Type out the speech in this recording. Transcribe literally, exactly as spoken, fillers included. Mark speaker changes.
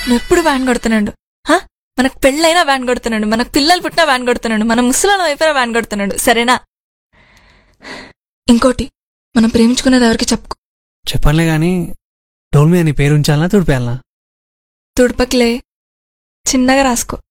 Speaker 1: నువ్వు ఎప్పుడు వ్యాన్ కొడుతున్నాడు. మనకు పెళ్ళైనా వ్యాన్ కొడుతున్నాడు, మనకు పిల్లలు పుట్టినా వ్యాన్ కొడుతున్నాడు, మన ముసలాళ్ళ వైపున వ్యాన్ కొడుతున్నాడు. సరేనా? ఇంకోటి, మనం ప్రేమించుకునేది ఎవరికి చెప్పుకో.
Speaker 2: చెప్పనులే గాని డోల్ మీద నీ పేరు ఉంచాలనా తుడిపేయాలనా?
Speaker 1: తుడపకిలే, చిన్నగా రాసుకో.